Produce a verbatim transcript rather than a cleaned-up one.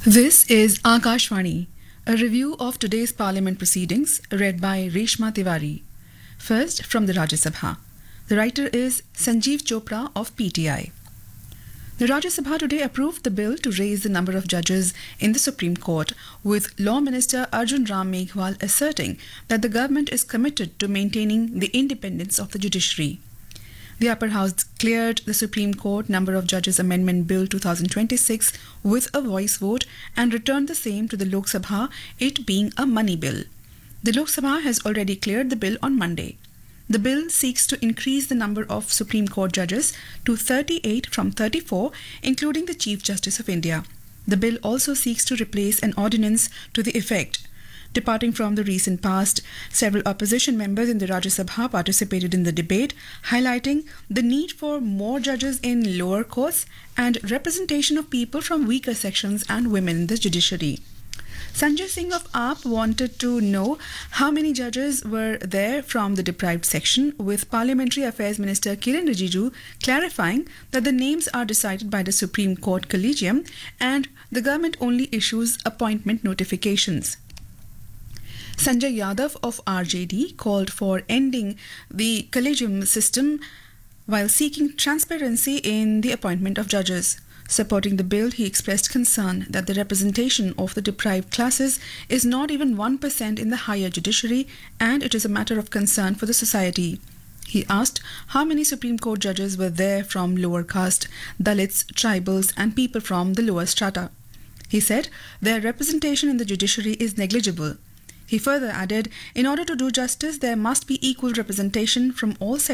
This is Akashvani, a review of today's Parliament proceedings read by Reshma Tiwari. First, from the Rajya Sabha. The writer is Sanjeev Chopra of P T I. The Rajya Sabha today approved the bill to raise the number of judges in the Supreme Court, with Law Minister Arjun Ram Meghwal asserting that the government is committed to maintaining the independence of the judiciary. The Upper House cleared the Supreme Court Number of Judges Amendment Bill twenty twenty-six with a voice vote and returned the same to the Lok Sabha, it being a money bill. The Lok Sabha has already cleared the bill on Monday. The bill seeks to increase the number of Supreme Court judges to thirty-eight from thirty-four, including the Chief Justice of India. The bill also seeks to replace an ordinance to the effect. Departing from the recent past, several opposition members in the Rajya Sabha participated in the debate, highlighting the need for more judges in lower courts and representation of people from weaker sections and women in the judiciary. Sanjay Singh of A P wanted to know how many judges were there from the deprived section, with Parliamentary Affairs Minister Kiren Rijiju clarifying that the names are decided by the Supreme Court Collegium and the government only issues appointment notifications. Sanjay Yadav of R J D called for ending the collegium system while seeking transparency in the appointment of judges. Supporting the bill, he expressed concern that the representation of the deprived classes is not even one percent in the higher judiciary, and it is a matter of concern for the society. He asked how many Supreme Court judges were there from lower caste, Dalits, tribals and people from the lower strata. He said their representation in the judiciary is negligible. He further added, in order to do justice, there must be equal representation from all sectors